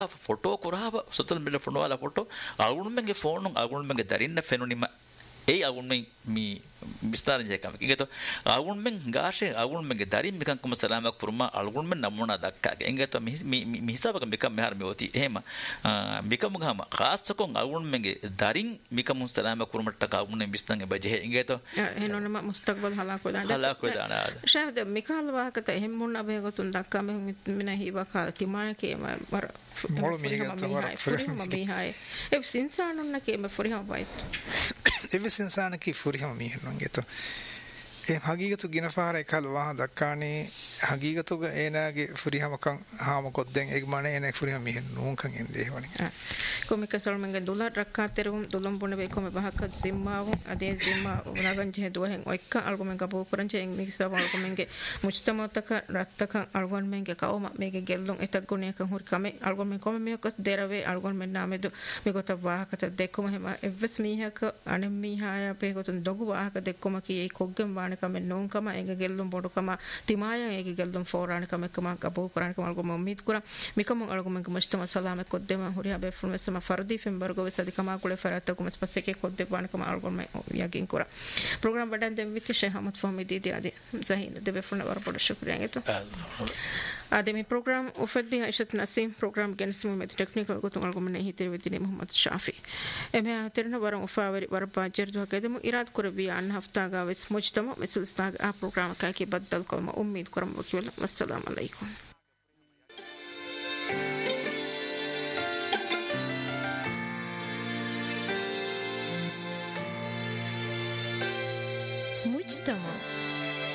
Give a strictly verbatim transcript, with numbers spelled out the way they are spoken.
photo ಕುರಾವ social media photo ಅಲ್ಲ photo ಅಗುಣ್ಮೆಂಗೆ phone ಅಗುಣ್ಮೆಂಗೆ ದರಿನ್ನ ಫೆನುನಿಮ ඒ අගුන්මෙන් මේ විස්තරණ ජයකම කිගත අගුන්මෙන් ගාෂේ අගුන්මෙන්ගේ දරින් මිකන් කුම සලාමක් පුරුම අගුන්මෙන් නමුණා දක්කාගේ එංගත මේ මිහිසාවක මිකම් මෙහර මෙවති එහෙම මිකම් ගහම ખાસකොන් අගුන්මෙන්ගේ දරින් මිකම් සලාමක් පුරුමට අගුන්මෙන් විස්තරණ බජේ එංගත එනොනම මුස්තක්බල් හලාකෝ දාන හලාකෝ දාන ශාහද මිකල් වාහකත එහෙම මුන්න අබේගතුන් දක්කම මින හිවක තිමානකේ වර මොළ මිගත වර ෆුරිම මිහාය ඒ සින්සානුන්න කේම ෆුරිම වයිත් එවස් ඉන්සානකි ෆුරිහම මිහෙන්නන්ගෙත ඒ හගීගතු ගිනපාර එකල් වාහ දක්කානේ හගීගතුග ඒනාගේ ෆුරිහමකන් හාම කොද්දෙන් එග්මනේ එනෙක් ෆුරිහම මිහෙන් නෝන්කන් එන්දේ වනේ කොමික සල්මංගෙන් දුලා රක්කා තෙරුම් දුලම් බොන වේ කොම බහක සිම්මාව අදේ සිම්මා උනාගන් ජෙ දුවෙන් ඔක්ක අල්ගොමෙන් ගබෝ කරන් ජෙන් මික්සව අල්ගොමෙන්ගේ මුජ්තමතක රත්තක අල්ගොන් මෙන්ගේ කවම මේගේ ගෙල්ලුන් එතක් ගුණයක හුරි කමේ අල්ගොමෙන් කොම මේකස් දෙරවේ අල්ගොන් මෙන් නාමෙදු මේගොත වාහකට දෙක්කොම හැම එවස් මීහක අනෙම් මීහාය අපේ ගොතුන් දොගු වාහක දෙක්කොම කී කොග්ගෙන් වාන kame non kama enge gellum bodu kama timaya enge gellum forani kame kama kabu kurani kama algo ummid kura mikam algo men mujtama salame koddema huriya be fulme sama fardi fembargo vesadi kama kule farata kuma spaseke kodde ban kama algo men yagin kura program badan dem vitti sheikh ahmad fahmi didi adi zahin de be fulne war bodu shukriya ngeto ade mi program ufaddi aishat nasim program genismu met technical gotum algo men hitir vidine muhammad shafi eme aterna waram ufawari war bajer do kedemu irad kurabi an hafta ga ves mujtama mesul stag a program ka ke baddal ko ma ummid kuram wakil assalamu alaikum